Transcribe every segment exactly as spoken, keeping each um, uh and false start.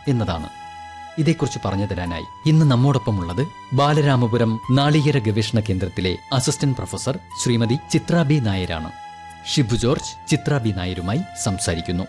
എന്നതാണ്. ഇതേക്കുറിച്ച് പറഞ്ഞു തരാനായി ഇന്ന് നമ്മോടൊപ്പമുള്ളത് ബാലരാമപുരം നാളികേര ഗവേഷണ കേന്ദ്രത്തിലെ അസിസ്റ്റന്റ് പ്രൊഫസർ ശ്രീമതി ചിത്ര ബി നായരാണ്. ഷിബു ജോർജ് ചിത്ര ബി നായരുമായി സംസാരിക്കുന്നു.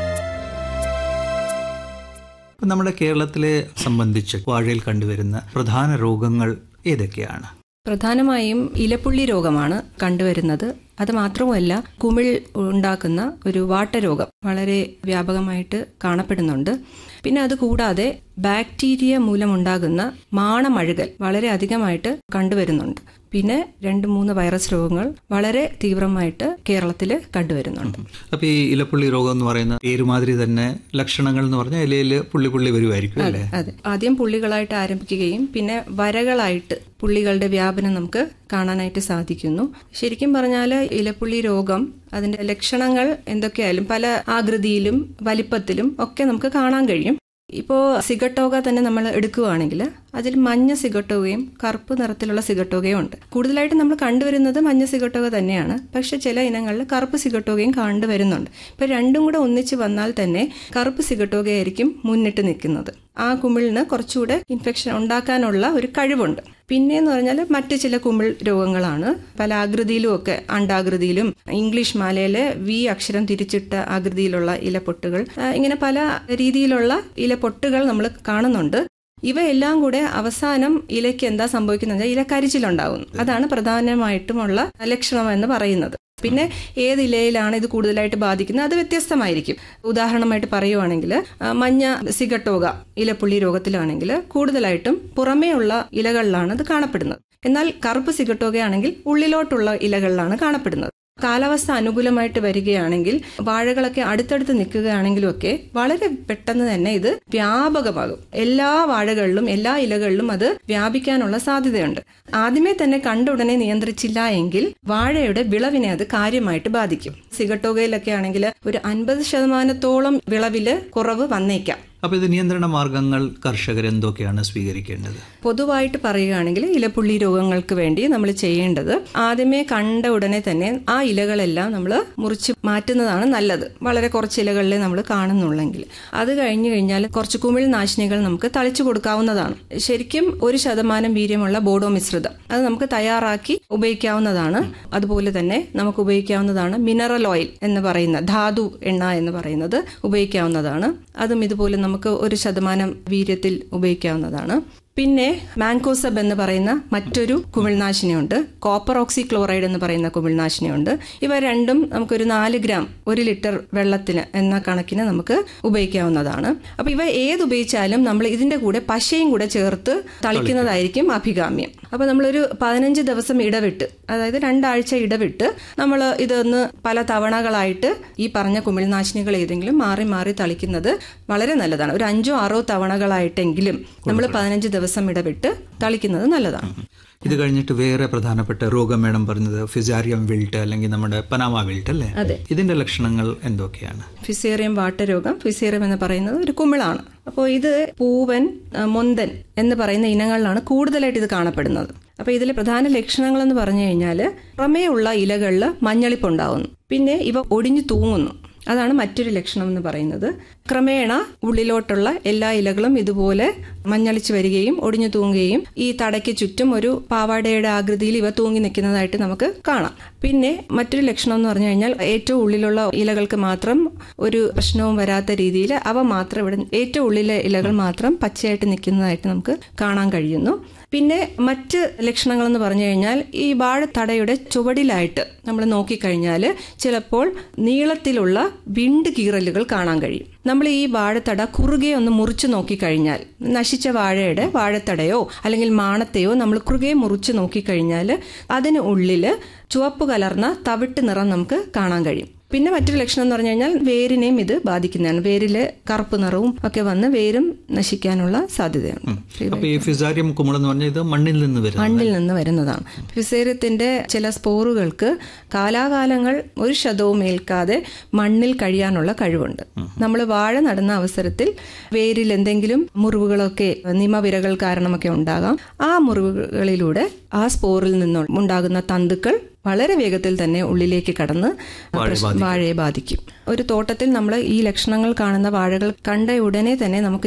നമ്മുടെ കേരളത്തിലെ സംബന്ധിച്ച് വാഴയിൽ കണ്ടുവരുന്ന പ്രധാന രോഗങ്ങൾ ഏതൊക്കെയാണ്? പ്രധാനമായും ഇലപ്പുള്ളി രോഗമാണ് കണ്ടുവരുന്നത്. അത് മാത്രവുമല്ല, കുമിൾ ഉണ്ടാക്കുന്ന ഒരു വാട്ടരോഗം വളരെ വ്യാപകമായിട്ട് കാണപ്പെടുന്നുണ്ട്. പിന്നെ അതുകൂടാതെ ബാക്ടീരിയ മൂലമുണ്ടാകുന്ന മാണമഴുകൽ വളരെ അധികമായിട്ട് കണ്ടുവരുന്നുണ്ട്. പിന്നെ രണ്ട് മൂന്ന് വൈറസ് രോഗങ്ങൾ വളരെ തീവ്രമായിട്ട് കേരളത്തിൽ കണ്ടുവരുന്നുണ്ട്. അപ്പൊ ഈ ഇലപ്പുള്ളി രോഗം എന്ന് പറയുന്ന പേരുമാതിരി തന്നെ ലക്ഷണങ്ങൾ എന്ന് പറഞ്ഞാൽ ഇലയിൽ പുള്ളി പുള്ളി വരുമായിരിക്കും അല്ലേ? അതെ, ആദ്യം പുള്ളികളായിട്ട് ആരംഭിക്കുകയും പിന്നെ വരകളായിട്ട് പുള്ളികളുടെ വ്യാപനം നമുക്ക് കാണാനായിട്ട് സാധിക്കുന്നു. ശരിക്കും പറഞ്ഞാൽ ഇലപ്പുള്ളി രോഗം അതിന്റെ ലക്ഷണങ്ങൾ എന്തൊക്കെയായാലും പല ആകൃതിയിലും വലിപ്പത്തിലും ഒക്കെ നമുക്ക് കാണാൻ കഴിയും. ഇപ്പോൾ സിഗട്ടോക തന്നെ നമ്മൾ എടുക്കുകയാണെങ്കിൽ അതിൽ മഞ്ഞ സിഗട്ടോകയും കറുപ്പ് നിറത്തിലുള്ള സിഗട്ടോകയും ഉണ്ട്. കൂടുതലായിട്ട് നമ്മൾ കണ്ടുവരുന്നത് മഞ്ഞ സിഗട്ടോക തന്നെയാണ്. പക്ഷെ ചില ഇനങ്ങളിൽ കറുപ്പ് സിഗട്ടോകയും കണ്ടുവരുന്നുണ്ട്. ഇപ്പൊ രണ്ടും കൂടെ ഒന്നിച്ച് വന്നാൽ തന്നെ കറുപ്പ് സിഗട്ടോകയായിരിക്കും മുന്നിട്ട് നിൽക്കുന്നത്. ആ കുമിളിന് കുറച്ചുകൂടെ ഇൻഫെക്ഷൻ ഉണ്ടാക്കാനുള്ള ഒരു കഴിവുണ്ട്. പിന്നെയെന്ന് പറഞ്ഞാൽ മറ്റ് ചില കുമിൾ രോഗങ്ങളാണ് പല ആകൃതിയിലും ഒക്കെ, അണ്ടാകൃതിയിലും ഇംഗ്ലീഷ് മാലയിലെ വി അക്ഷരം തിരിച്ചിട്ട ആകൃതിയിലുള്ള ഇലപ്പൊട്ടുകൾ, ഇങ്ങനെ പല രീതിയിലുള്ള ഇലപ്പൊട്ടുകൾ നമ്മൾ കാണുന്നുണ്ട്. ഇവയെല്ലാം കൂടെ അവസാനം ഇലയ്ക്ക് എന്താ സംഭവിക്കുന്നത്, ഇല കരിച്ചിലുണ്ടാകുന്നു. അതാണ് പ്രധാനമായിട്ടുമുള്ള ലക്ഷണം എന്ന് പറയുന്നത്. പിന്നെ ഏത് ഇലയിലാണ് ഇത് കൂടുതലായിട്ട് ബാധിക്കുന്നത് അത് വ്യത്യസ്തമായിരിക്കും. ഉദാഹരണമായിട്ട് പറയുവാണെങ്കിൽ മഞ്ഞ സിഗട്ടോക ഇലപ്പുള്ളി രോഗത്തിലാണെങ്കിൽ കൂടുതലായിട്ടും പുറമേ ഉള്ള ഇലകളിലാണ് ഇത് കാണപ്പെടുന്നത്. എന്നാൽ കറുപ്പ് സിഗട്ടോകയാണെങ്കിൽ ഉള്ളിലോട്ടുള്ള ഇലകളിലാണ് കാണപ്പെടുന്നത്. കാലാവസ്ഥ അനുകൂലമായിട്ട് വരികയാണെങ്കിൽ വാഴകളൊക്കെ അടുത്തടുത്ത് നിൽക്കുകയാണെങ്കിലും ഒക്കെ വളരെ പെട്ടെന്ന് തന്നെ ഇത് വ്യാപകമാകും. എല്ലാ വാഴകളിലും എല്ലാ ഇലകളിലും അത് വ്യാപിക്കാനുള്ള സാധ്യതയുണ്ട്. ആദ്യമേ തന്നെ കണ്ട ഉടനെ നിയന്ത്രിച്ചില്ല എങ്കിൽ വാഴയുടെ വിളവിനെ അത് കാര്യമായിട്ട് ബാധിക്കും. സിഗട്ടോകയിലൊക്കെ ആണെങ്കിൽ ഒരു അൻപത് ശതമാനത്തോളം വിളവില് കുറവ് വന്നേക്കാം. അപ്പൊ ഇത് നിയന്ത്രണ മാർഗങ്ങൾ കർഷകർ എന്തൊക്കെയാണ് സ്വീകരിക്കേണ്ടത്? പൊതുവായിട്ട് പറയുകയാണെങ്കിൽ ഇലപ്പുള്ളി രോഗങ്ങൾക്ക് വേണ്ടി നമ്മൾ ചെയ്യേണ്ടത് ആദ്യമേ കണ്ട ഉടനെ തന്നെ ആ ഇലകളെല്ലാം നമ്മൾ മുറിച്ച് മാറ്റുന്നതാണ് നല്ലത്. വളരെ കുറച്ച് ഇലകളിലെ നമ്മൾ കാണുന്നുള്ളെങ്കിൽ അത് കഴിഞ്ഞു കഴിഞ്ഞാൽ കുറച്ച് കുമിൾ നാശിനികൾ നമുക്ക് തളിച്ചു കൊടുക്കാവുന്നതാണ്. ശരിക്കും ഒരു ശതമാനം വീര്യമുള്ള ബോഡോ മിശ്രിതം അത് നമുക്ക് തയ്യാറാക്കി ഉപയോഗിക്കാവുന്നതാണ്. അതുപോലെ തന്നെ നമുക്ക് ഉപയോഗിക്കാവുന്നതാണ് മിനറൽ ഓയിൽ എന്ന് പറയുന്ന ധാതു എണ്ണ എന്ന് പറയുന്നത് ഉപയോഗിക്കാവുന്നതാണ്. അതും ഇതുപോലെ നമുക്ക് ഒരു ശതമാനം വീര്യത്തിൽ ഉപയോഗിക്കാവുന്നതാണ്. പിന്നെ മാൻകോസബ് എന്ന് പറയുന്ന മറ്റൊരു കുമിൾനാശിനിയുണ്ട്. കോപ്പർ ഓക്സി ക്ലോറൈഡ് എന്ന് പറയുന്ന കുമിൾനാശിനിയുണ്ട്. ഇവ രണ്ടും നമുക്കൊരു നാല് ഗ്രാം ഒരു ലിറ്റർ വെള്ളത്തിന് എന്ന കണക്കിന് നമുക്ക് ഉപയോഗിക്കാവുന്നതാണ്. അപ്പൊ ഇവ ഏത് ഉപയോഗിച്ചാലും നമ്മൾ ഇതിന്റെ കൂടെ പശയും കൂടെ ചേർത്ത് തളിക്കുന്നതായിരിക്കും അഭികാമ്യം. അപ്പൊ നമ്മളൊരു പതിനഞ്ച് ദിവസം ഇടവിട്ട്, അതായത് രണ്ടാഴ്ച ഇടവിട്ട് നമ്മൾ ഇതൊന്ന് പല തവണകളായിട്ട് ഈ പറഞ്ഞ കുമിൾനാശിനികൾ ഏതെങ്കിലും മാറി മാറി തളിക്കുന്നത് വളരെ നല്ലതാണ്. ഒരു അഞ്ചോ ആറോ തവണകളായിട്ടെങ്കിലും നമ്മൾ പതിനഞ്ച് ദിവസം ഇടവിട്ട് തളിക്കുന്നത് നല്ലതാണ്. ഇത് കഴിഞ്ഞിട്ട് വേറെ പ്രധാനപ്പെട്ട രോഗം മേഡം പറഞ്ഞത് ഫിസേറിയം വിൽട്ട് അല്ലെങ്കിൽ നമ്മുടെ പനാമ വിൽട്ട് അല്ലേ? അതെ. ഇതിന്റെ ലക്ഷണങ്ങൾ എന്തൊക്കെയാണ്? ഫിസേറിയം വാട്ടരോഗം, ഫിസേറിയം എന്ന് പറയുന്നത് ഒരു കുമിളാണ്. അപ്പോൾ ഇത് പൂവൻ, മൊന്തൻ എന്ന് പറയുന്ന ഇനങ്ങളിലാണ് കൂടുതലായിട്ട് ഇത് കാണപ്പെടുന്നത്. അപ്പൊ ഇതിലെ പ്രധാന ലക്ഷണങ്ങൾ എന്ന് പറഞ്ഞു കഴിഞ്ഞാൽ പുറമേയുള്ള ഇലകളിൽ മഞ്ഞളിപ്പുണ്ടാവുന്നു. പിന്നെ ഇവ ഒടിഞ്ഞു തൂങ്ങുന്നു. അതാണ് മറ്റൊരു ലക്ഷണം എന്ന് പറയുന്നത്. ക്രമേണ ഉള്ളിലോട്ടുള്ള എല്ലാ ഇലകളും ഇതുപോലെ മഞ്ഞളിച്ചു വരികയും ഒടിഞ്ഞു തൂങ്ങുകയും ഈ തടയ്ക്ക് ചുറ്റും ഒരു പാവാടയുടെ ആകൃതിയിൽ ഇവ തൂങ്ങി നിൽക്കുന്നതായിട്ട് നമുക്ക് കാണാം. പിന്നെ മറ്റൊരു ലക്ഷണം എന്ന് പറഞ്ഞു കഴിഞ്ഞാൽ ഏറ്റവും ഉള്ളിലുള്ള ഇലകൾക്ക് മാത്രം ഒരു പ്രശ്നവും വരാത്ത രീതിയിൽ അവ മാത്രം ഇവിടെ ഏറ്റവും ഉള്ളിലെ ഇലകൾ മാത്രം പച്ചയായിട്ട് നിൽക്കുന്നതായിട്ട് നമുക്ക് കാണാൻ കഴിയുന്നു. പിന്നെ മറ്റ് ലക്ഷണങ്ങൾ എന്ന് പറഞ്ഞു കഴിഞ്ഞാൽ ഈ വാഴത്തടയുടെ ചുവടിലായിട്ട് നമ്മൾ നോക്കിക്കഴിഞ്ഞാൽ ചിലപ്പോൾ നീളത്തിലുള്ള വിണ്ട് കീറലുകൾ കാണാൻ കഴിയും. നമ്മൾ ഈ വാഴത്തട കുറുകെ ഒന്ന് മുറിച്ചു നോക്കിക്കഴിഞ്ഞാൽ, നശിച്ച വാഴയുടെ വാഴത്തടയോ അല്ലെങ്കിൽ മാണത്തെയോ നമ്മൾ കുറുകെ മുറിച്ചു നോക്കിക്കഴിഞ്ഞാൽ അതിന് ഉള്ളിൽ ചുവപ്പ് കലർന്ന തവിട്ട് നിറം നമുക്ക് കാണാൻ കഴിയും. പിന്നെ മറ്റൊരു ലക്ഷണം എന്ന് പറഞ്ഞു കഴിഞ്ഞാൽ വേരിനെയും ഇത് ബാധിക്കുന്നതാണ്. വേരില് കറുപ്പ് നിറവും ഒക്കെ വന്ന് വേരും നശിക്കാനുള്ള സാധ്യതയാണ്. ഫിസേറിയം കുമിൾ എന്ന് പറഞ്ഞാൽ ഇത് മണ്ണിൽ നിന്ന് വരുന്നത് മണ്ണിൽ നിന്ന് വരുന്നതാണ്. ഫിസേറിയത്തിന്റെ ചില സ്പോറുകൾക്ക് കാലാകാലങ്ങൾ ഒരു ശതവും ഏൽക്കാതെ മണ്ണിൽ കഴിയാനുള്ള കഴിവുണ്ട്. നമ്മൾ വാഴ നടുന്ന അവസരത്തിൽ വേരിൽ എന്തെങ്കിലും മുറിവുകളൊക്കെ നിമവിരകൾ കാരണമൊക്കെ ഉണ്ടാകാം. ആ മുറിവുകളിലൂടെ ആ സ്പോറിൽ നിന്ന് ഉണ്ടാകുന്ന തന്തുക്കൾ വളരെ വേഗത്തിൽ തന്നെ ഉള്ളിലേക്ക് കടന്ന് വാഴയെ ബാധിക്കും. ഒരു തോട്ടത്തിൽ നമ്മൾ ഈ ലക്ഷണങ്ങൾ കാണുന്ന വാഴകൾ കണ്ട ഉടനെ തന്നെ നമുക്ക്